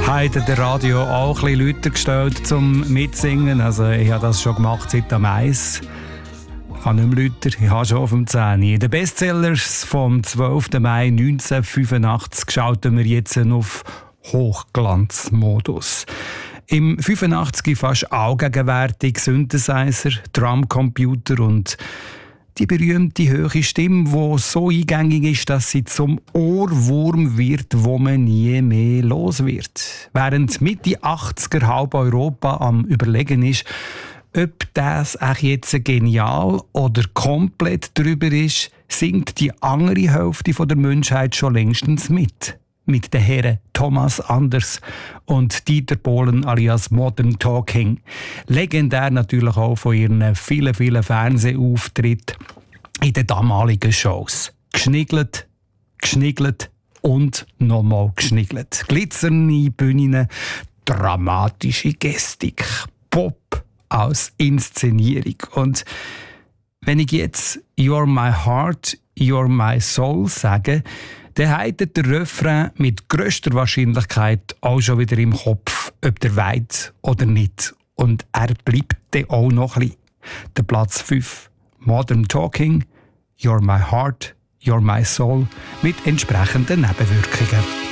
Heute der Radio auch ein bisschen lauter gestellt zum Mitsingen. Also ich habe das schon gemacht seit am 1. Ich kann nicht mehr lauter, ich habe schon auf dem 10. Der Bestsellers vom 12. Mai 1985 schalten wir jetzt auf Hochglanzmodus. Im 85 fast allgegenwärtig Synthesizer, Drumcomputer und die berühmte hohe Stimme, die so eingängig ist, dass sie zum Ohrwurm wird, wo man nie mehr los wird. Während Mitte 80er halb Europa am Überlegen ist, ob das auch jetzt genial oder komplett drüber ist, singt die andere Hälfte der Menschheit schon längstens mit. Mit den Herren Thomas Anders und Dieter Bohlen alias Modern Talking. Legendär natürlich auch von ihren vielen, vielen Fernsehauftritten in den damaligen Shows. Geschniggelt, geschniggelt und nochmal geschniggelt. Glitzernde Bühnen, dramatische Gestik, Pop als Inszenierung. Und wenn ich jetzt «You're my heart, you're my soul» sage, dann hat der Refrain mit grösster Wahrscheinlichkeit auch schon wieder im Kopf, ob der weit oder nicht. Und er bleibt dann auch noch ein bisschen. Der Platz 5, Modern Talking, «You're my heart, you're my soul» mit entsprechenden Nebenwirkungen.